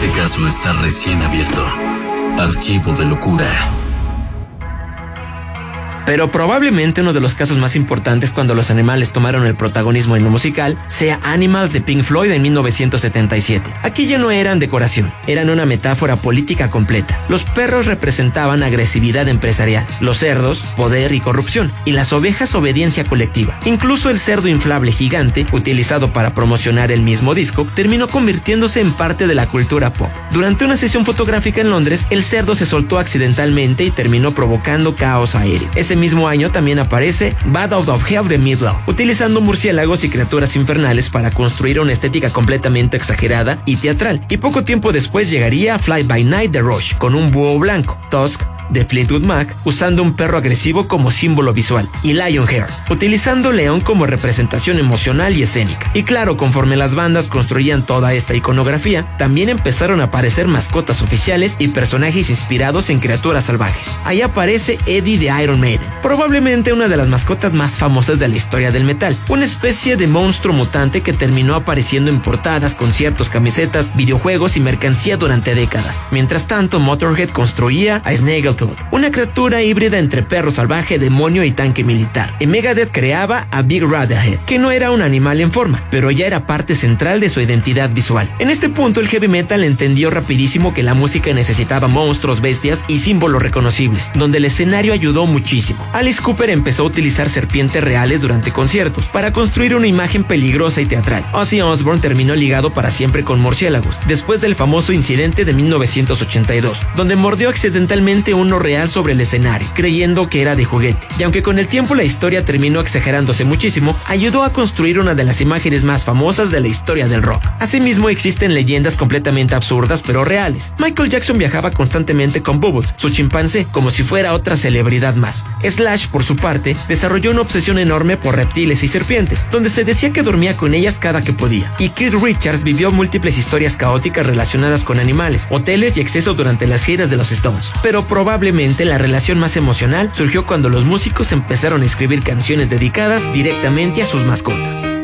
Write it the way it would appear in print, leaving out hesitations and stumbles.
Este caso está recién abierto. Archivo de locura. Pero probablemente uno de los casos más importantes cuando los animales tomaron el protagonismo en lo musical sea Animals de Pink Floyd en 1977. Aquí ya no eran decoración, eran una metáfora política completa. Los perros representaban agresividad empresarial, los cerdos, poder y corrupción, y las ovejas, obediencia colectiva. Incluso el cerdo inflable gigante, utilizado para promocionar el mismo disco, terminó convirtiéndose en parte de la cultura pop. Durante una sesión fotográfica en Londres, el cerdo se soltó accidentalmente y terminó provocando caos aéreo. Ese mismo año también aparece Bad Out of Hell de Midwell, utilizando murciélagos y criaturas infernales para construir una estética completamente exagerada y teatral. Y poco tiempo después llegaría Fly By Night de Rush, con un búho blanco, Tusk de Fleetwood Mac, usando un perro agresivo como símbolo visual, y Lionheart, utilizando león como representación emocional y escénica. Y claro, conforme las bandas construían toda esta iconografía, también empezaron a aparecer mascotas oficiales y personajes inspirados en criaturas salvajes. Ahí aparece Eddie de Iron Maiden, probablemente una de las mascotas más famosas de la historia del metal, una especie de monstruo mutante que terminó apareciendo en portadas, conciertos, camisetas, videojuegos y mercancía durante décadas. Mientras tanto, Motorhead construía a Snaggletooth, una criatura híbrida entre perro salvaje, demonio y tanque militar. Y Megadeth creaba a Big Radiohead, que no era un animal en forma, pero ya era parte central de su identidad visual. En este punto, el heavy metal entendió rapidísimo que la música necesitaba monstruos, bestias y símbolos reconocibles, donde el escenario ayudó muchísimo. Alice Cooper empezó a utilizar serpientes reales durante conciertos para construir una imagen peligrosa y teatral. Ozzy Osbourne terminó ligado para siempre con murciélagos, después del famoso incidente de 1982, donde mordió accidentalmente uno real sobre el escenario, creyendo que era de juguete. Y aunque con el tiempo la historia terminó exagerándose muchísimo, ayudó a construir una de las imágenes más famosas de la historia del rock. Asimismo, existen leyendas completamente absurdas pero reales. Michael Jackson viajaba constantemente con Bubbles, su chimpancé, como si fuera otra celebridad más. Slash, por su parte, desarrolló una obsesión enorme por reptiles y serpientes, donde se decía que dormía con ellas cada que podía. Y Keith Richards vivió múltiples historias caóticas relacionadas con animales, hoteles y excesos durante las giras de los Stones. Pero probablemente la relación más emocional surgió cuando los músicos empezaron a escribir canciones dedicadas directamente a sus mascotas.